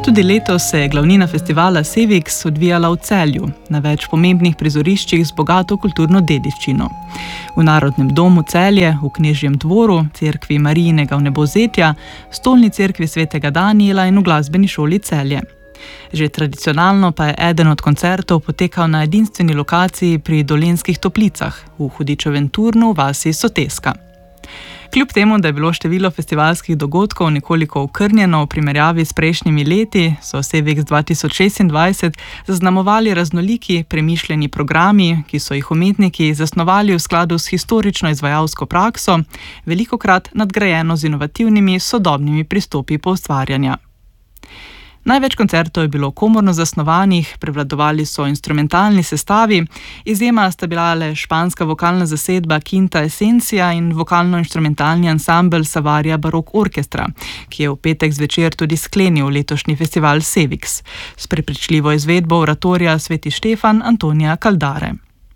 Tudi letos se je glavnina festivala Sevix odvijala v Celju, na več pomembnih prizoriščih z bogato kulturno dediščino. V Narodnem domu Celje, v Knežjem dvoru, cerkvi Marijinega vnebovzetja, stolni cerkvi svetega Danijela in v glasbeni šoli Celje. Že tradicionalno pa je eden od koncertov potekal na edinstveni lokaciji pri Dolenjskih Toplicah, v Hudičevem Turnu v vasi Soteska. Kljub temu, da je bilo število festivalskih dogodkov nekoliko okrnjeno v primerjavi s prejšnjimi leti, so Sevix 2026 zaznamovali raznoliki, premišljeni programi, ki so jih umetniki zasnovali v skladu s historično izvajalsko prakso, velikokrat nadgrajeno z inovativnimi, sodobnimi pristopi poustvarjanja. Največ koncertov je bilo komorno zasnovanih, prevladovali so instrumentalni sestavi, izjema sta bila le španska vokalna zasedba Quinta Esencia in vokalno-instrumentalni ansambel Savaria Barok Orkestra, ki je v petek zvečer tudi sklenil letošnji festival Sevix, s prepričljivo izvedbo oratorija Sveti Štefan Antonija Caldare.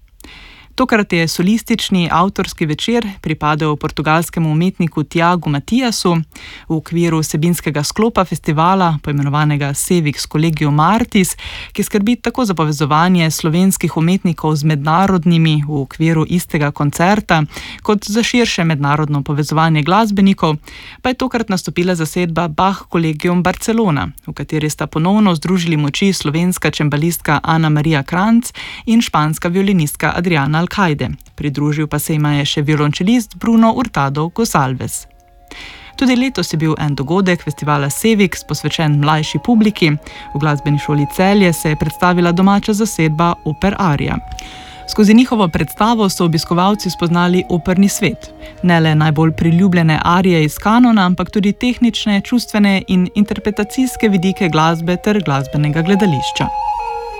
Tokrat je solistični avtorski večer pripadel portugalskemu umetniku Tiagu Matiasu v okviru vsebinskega sklopa festivala, poimenovanega Sevix Collegium Artis, ki skrbi tako za povezovanje slovenskih umetnikov z mednarodnimi v okviru istega koncerta, kot za širše mednarodno povezovanje glasbenikov, pa je tokrat nastopila zasedba Bach Collegium Barcelona, v kateri sta ponovno združili moči slovenska čembalistka Ana Marija Kranjc in španska violinistka Adriana Alcaide. Pridružil pa se jima je še violončelist Bruno Hurtado Gonsalves. Tudi letos je bil en dogodek festivala Sevix posvečen mlajši publiki. V glasbeni šoli Celje se je predstavila domača zasedba Oper Aria. Skozi njihovo predstavo so obiskovalci spoznali operni svet. Ne le najbolj priljubljene arije iz kanona, ampak tudi tehnične, čustvene in interpretacijske vidike glasbe ter glasbenega gledališča.